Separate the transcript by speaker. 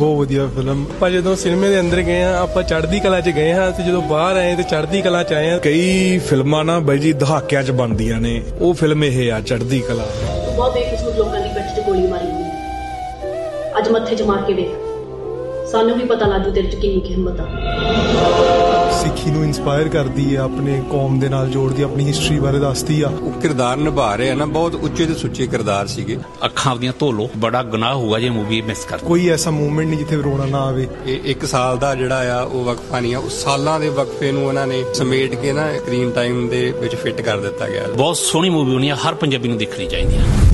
Speaker 1: ਬਹੁਤ ਵਧੀਆ ਫਿਲਮ। ਆਪਾਂ ਜਦੋਂ ਸਿਨੇਮੇ ਦੇ ਅੰਦਰ ਗਏ ਆ, ਆਪਾਂ ਚੜ੍ਹਦੀ ਕਲਾ 'ਚ ਗਏ ਹਾਂ ਤੇ ਜਦੋਂ ਬਾਹਰ ਆਏ ਤੇ ਚੜ੍ਹਦੀ ਕਲਾ 'ਚ ਆਏ ਆ।
Speaker 2: ਕਈ ਫਿਲਮਾਂ ਨਾ ਬਾਈ ਜੀ ਦਹਾਕਿਆਂ 'ਚ ਬਣਦੀਆਂ ਨੇ, ਉਹ ਫਿਲਮ ਇਹ ਆ ਚੜ੍ਹਦੀ ਕਲਾ।
Speaker 3: ਬਹੁਤ ਬੇਕਸੂਰ ਲੋਕਾਂ ਦੀ ਪਿੱਠ 'ਚ ਗੋਲੀ ਮਾਰੀ ਗਈ, ਅੱਜ ਮੱਥੇ 'ਚ ਮਾਰ ਕੇ ਵੇਖ, ਸਾਨੂੰ ਵੀ ਪਤਾ ਲੱਗੂ ਤੇਰੇ 'ਚ ਕਿੰਨੀ ਹਿੰਮਤ ਆ।
Speaker 1: ਸਿੱਖੀ ਨੂੰ ਇਨਸਪਾਇਰ ਕਰਦੀ ਆ, ਆਪਣੇ ਕੌਮ ਦੇ ਨਾਲ ਜੋੜਦੀ, ਆਪਣੀ ਹਿਸਟਰੀ ਬਾਰੇ ਦੱਸਦੀ ਆ।
Speaker 4: ਉਹ ਕਿਰਦਾਰ ਨਿਭਾ ਰਹੇ ਆ ਨਾ, ਬਹੁਤ ਉੱਚੇ ਤੇ ਸੁੱਚੇ ਕਿਰਦਾਰ ਸੀਗੇ।
Speaker 5: ਅੱਖਾਂ ਦੀਆਂ ਧੋ ਲੋ, ਬੜਾ ਗੁਨਾਹ ਹੋਊਗਾ ਜੇ ਮੂਵੀ ਮਿਸ ਕਰ।
Speaker 1: ਕੋਈ ਐਸਾ ਮੂਵਮੈਂਟ ਨਹੀਂ ਜਿੱਥੇ ਰੋਣਾ ਨਾ ਆਵੇ।
Speaker 4: ਇਹ 1 ਸਾਲ ਦਾ ਜਿਹੜਾ ਆ ਉਹ ਵਕਫਾ ਨਹੀਂ ਆ, ਉਹ ਸਾਲਾਂ ਦੇ ਵਕਫੇ ਨੂੰ ਉਹਨਾਂ ਨੇ ਸਮੇਟ ਕੇ ਨਾ ਸਕਰੀਨ ਟਾਈਮ ਦੇ ਵਿੱਚ ਫਿੱਟ ਕਰ ਦਿੱਤਾ ਗਿਆ।
Speaker 5: ਬਹੁਤ ਸੋਹਣੀ ਮੂਵੀ ਹੋਣੀ ਆ, ਹਰ ਪੰਜਾਬੀ ਨੂੰ ਦੇਖਣੀ ਚਾਹੀਦੀ ਹੈ।